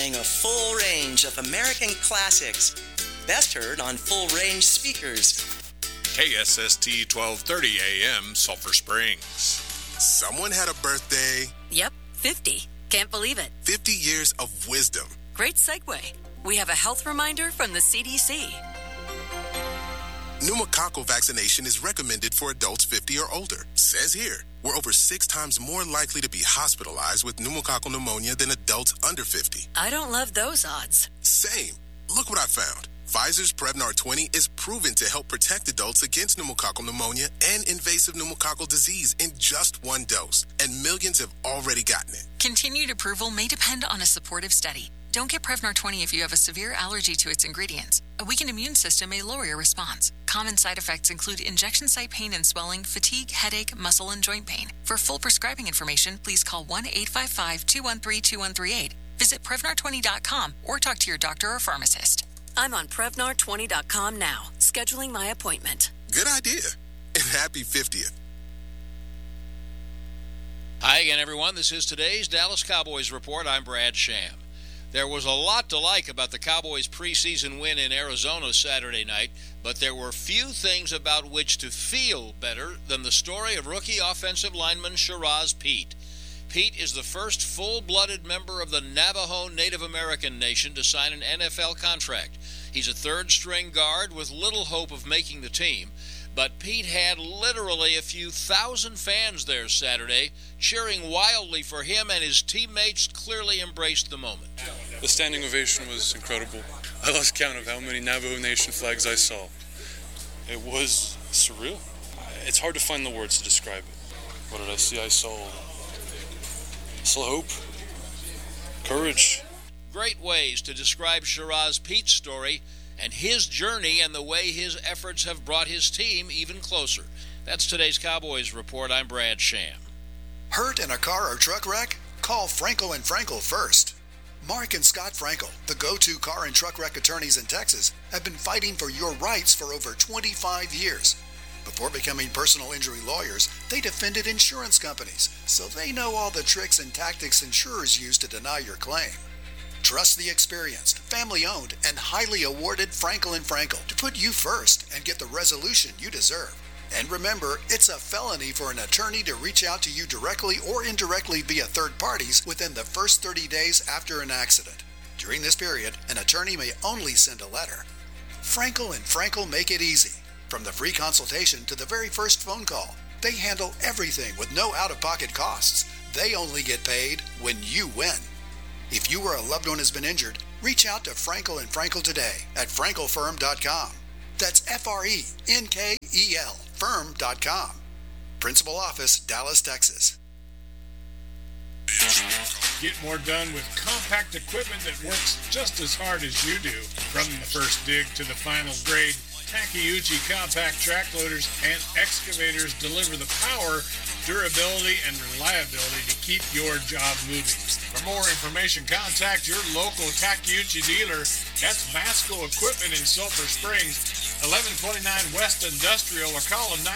playing a full range of American classics, best heard on full-range speakers. KSST 1230 AM, Sulphur Springs. Someone had a birthday. Yep, 50. Can't believe it. 50 years of wisdom. Great segue. We have a health reminder from the CDC. Pneumococcal vaccination is recommended for adults 50 or older. Says here, we're over 6 times more likely to be hospitalized with pneumococcal pneumonia than adults under 50. I don't love those odds. Same. Look what I found. Pfizer's Prevnar 20 is proven to help protect adults against pneumococcal pneumonia and invasive pneumococcal disease in just 1 dose, and millions have already gotten it. Continued approval may depend on a supportive study. Don't get Prevnar 20 if you have a severe allergy to its ingredients. A weakened immune system may lower your response. Common side effects include injection site pain and swelling, fatigue, headache, muscle, and joint pain. For full prescribing information, please call 1-855-213-2138. Visit Prevnar20.com or talk to your doctor or pharmacist. I'm on Prevnar20.com now, scheduling my appointment. Good idea. And happy 50th. Hi again, everyone. This is today's Dallas Cowboys Report. I'm Brad Sham. There was a lot to like about the Cowboys' preseason win in Arizona Saturday night, but there were few things about which to feel better than the story of rookie offensive lineman Shiraz Pete. Pete is the first full-blooded member of the Navajo Native American nation to sign an NFL contract. He's a third-string guard with little hope of making the team, but Pete had literally a few thousand fans there Saturday, cheering wildly for him, and his teammates clearly embraced the moment. The standing ovation was incredible. I lost count of how many Navajo Nation flags I saw. It was surreal. It's hard to find the words to describe it. What did I see? I saw hope, courage. Great ways to describe Shiraz Pete's story and his journey and the way his efforts have brought his team even closer. That's today's Cowboys Report. I'm Brad Sham. Hurt in a car or truck wreck? Call Frankel & Frankel first. Mark and Scott Frankel, the go-to car and truck wreck attorneys in Texas, have been fighting for your rights for over 25 years. Before becoming personal injury lawyers, they defended insurance companies, so they know all the tricks and tactics insurers use to deny your claim. Trust the experienced, family-owned, and highly awarded Frankel & Frankel to put you first and get the resolution you deserve. And remember, it's a felony for an attorney to reach out to you directly or indirectly via third parties within the first 30 days after an accident. During this period, an attorney may only send a letter. Frankel & Frankel make it easy. From the free consultation to the very first phone call, they handle everything with no out-of-pocket costs. They only get paid when you win. If you or a loved one has been injured, reach out to Frankel & Frankel today at frankelfirm.com. That's F-R-E-N-K-E-L firm.com. Principal office, Dallas, Texas. Get more done with compact equipment that works just as hard as you do. From the first dig to the final grade, Takeuchi compact track loaders and excavators deliver the power, durability, and reliability to keep your job moving. For more information, contact your local Takeuchi dealer. That's Masco Equipment in Sulphur Springs, 1129 West Industrial, or call them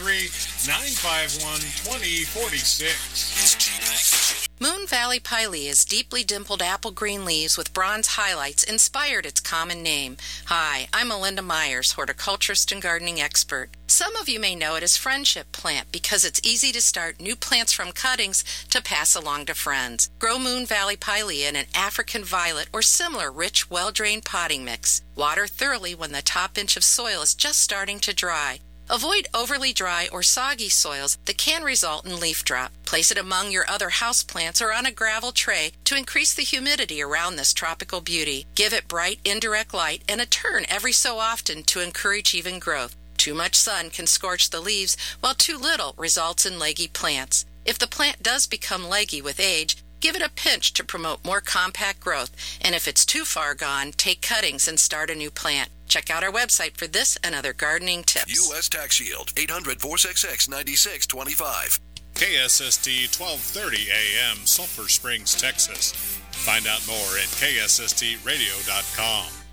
903-951-2046. Moon Valley Pilea's deeply dimpled apple green leaves with bronze highlights inspired its common name. Hi, I'm Melinda Myers, horticulturist and gardening expert. Some of you may know it as Friendship Plant because it's easy to start new plants from cuttings to pass along to friends. Grow Moon Valley Pilea in an African violet or similar rich, well-drained potting mix. Water thoroughly when the top inch of soil is just starting to dry. Avoid overly dry or soggy soils that can result in leaf drop. Place it among your other houseplants or on a gravel tray to increase the humidity around this tropical beauty. Give it bright, indirect light and a turn every so often to encourage even growth. Too much sun can scorch the leaves, while too little results in leggy plants. If the plant does become leggy with age, give it a pinch to promote more compact growth. And if it's too far gone, take cuttings and start a new plant. Check out our website for this and other gardening tips. U.S. Tax Shield, 800-466-9625. KSST 1230 AM, Sulphur Springs, Texas. Find out more at KSSTradio.com.